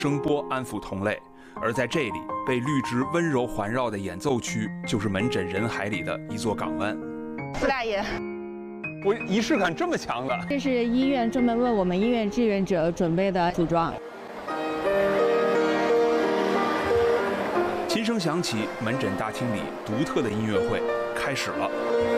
声波安抚同类。而在这里，被绿植温柔环绕的演奏区，就是门诊人海里的一座港湾。 傅大爷， 我仪式感这么强的， 这是医院专门为我们医院志愿者准备的服装。 琴声响起，门诊大厅里独特的音乐会开始了。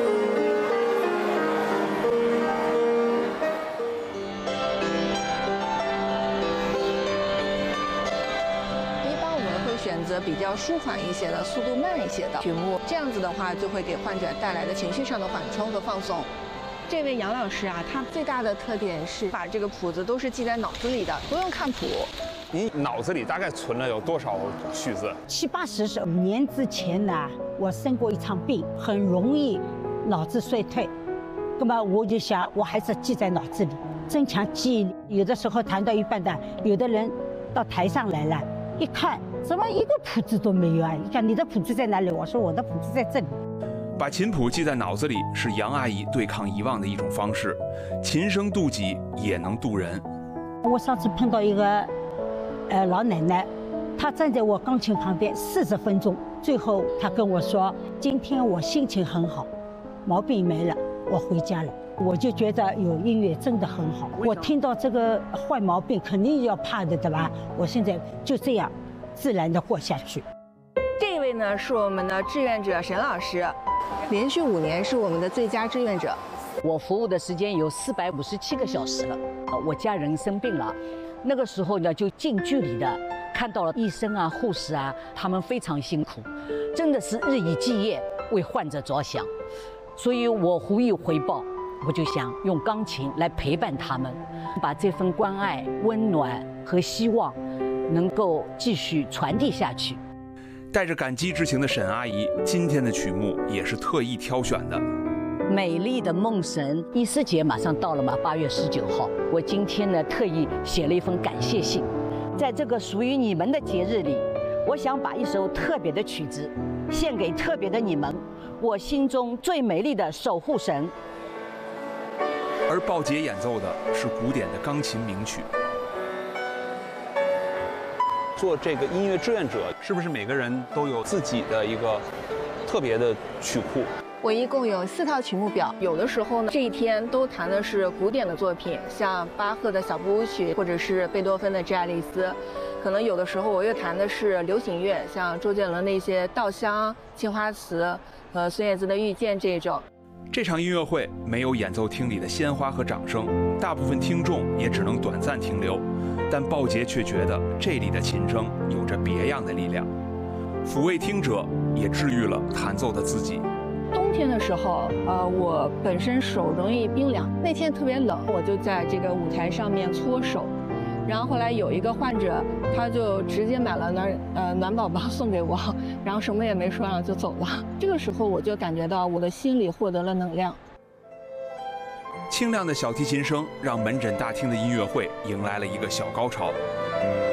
选择比较舒缓一些的、速度慢一些的曲目，这样子的话就会给患者带来的情绪上的缓冲和放松。这位杨老师啊，他最大的特点是把这个谱子都是记在脑子里的，不用看谱。 你脑子里大概存了有多少曲子 ？70、80年之前呢，我生过一场病，很容易脑子衰退。那么我就想，我还是记在脑子里，增强记忆力。有的时候弹到一半的，有的人到台上来了。一看，怎么一个谱子都没有啊？你看你的谱子在哪里？我说我的谱子在这里。 把琴谱记在脑子里是杨阿姨对抗遗忘的一种方式，琴声渡己也能渡人。 我上次碰到一个老奶奶，她站在我钢琴旁边40分钟，最后她跟我说：“今天我心情很好，毛病没了，我回家了。”我就觉得有音乐真的很好。我听到这个坏毛病肯定要怕的，对吧？我现在就这样自然的过下去。 这位呢是我们的志愿者沈老师，连续5年是我们的最佳志愿者。 我服务的时间有457个小时了。我家人生病了，那个时候呢就近距离的看到了医生啊、护士啊，他们非常辛苦，真的是日以继夜为患者着想，所以我无以回报。我就想用钢琴来陪伴他们，把这份关爱、温暖和希望能够继续传递下去。 带着感激之情的沈阿姨，今天的曲目也是特意挑选的。 美丽的梦神，伊思节马上到了嘛，8月19号。我今天呢特意写了一封感谢信，在这个属于你们的节日里，我想把一首特别的曲子献给特别的你们，我心中最美丽的守护神。 而鲍杰演奏的是古典的钢琴名曲。做这个音乐志愿者，是不是每个人都有自己的一个特别的曲库？ 我一共有4套曲目表，有的时候呢，这一天都弹的是古典的作品，像巴赫的小步舞曲，或者是贝多芬的《致爱丽丝》。可能有的时候我又弹的是流行乐，像周杰伦那些《稻香》《青花瓷》和孙燕姿的《遇见》这种。 这场音乐会没有演奏厅里的鲜花和掌声，大部分听众也只能短暂停留。但鲍杰却觉得这里的琴声有着别样的力量，抚慰听者，也治愈了弹奏的自己。 冬天的时候，我本身手容易冰凉，那天特别冷，我就在这个舞台上面搓手。然后后来有一个患者，他就直接买了暖宝宝送给我，然后什么也没说，然后就走了。这个时候我就感觉到我的心里获得了能量。 清亮的小提琴声让门诊大厅的音乐会迎来了一个小高潮。